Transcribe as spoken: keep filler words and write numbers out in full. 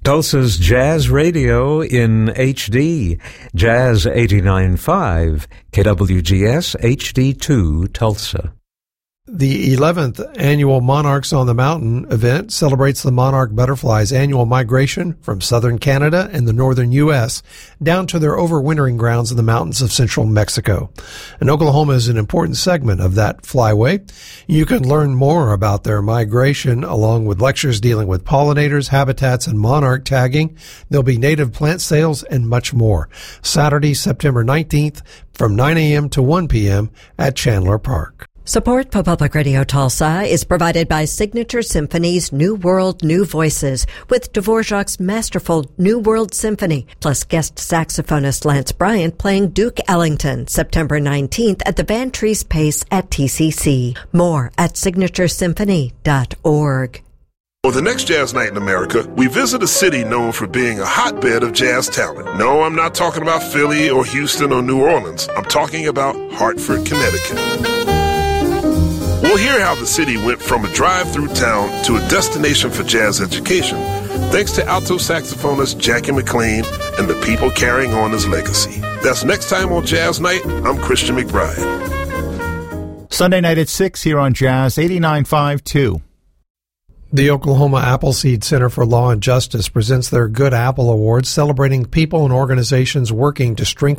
Tulsa's Jazz Radio in H D, Jazz eighty-nine point five, K W G S H D two, Tulsa. The eleventh annual Monarchs on the Mountain event celebrates the monarch butterfly's annual migration from southern Canada and the northern U S down to their overwintering grounds in the mountains of central Mexico. And Oklahoma is an important segment of that flyway. You can learn more about their migration along with lectures dealing with pollinators, habitats, and monarch tagging. There'll be native plant sales and much more. Saturday, September nineteenth from nine a.m. to one p.m. at Chandler Park. Support for Public Radio Tulsa is provided by Signature Symphony's New World, New Voices with Dvorak's masterful New World Symphony, plus guest saxophonist Lance Bryant playing Duke Ellington, September nineteenth at the Van Treese Pace at T C C. More at signature symphony dot org. For the next Jazz Night in America, we visit a city known for being a hotbed of jazz talent. No, I'm not talking about Philly or Houston or New Orleans. I'm talking about Hartford, Connecticut. We'll hear how the city went from a drive-through town to a destination for jazz education, thanks to alto saxophonist Jackie McLean and the people carrying on his legacy. That's next time on Jazz Night. I'm Christian McBride. Sunday night at six here on Jazz eighty-nine point five two. The Oklahoma Appleseed Center for Law and Justice presents their Good Apple Awards, celebrating people and organizations working to strengthen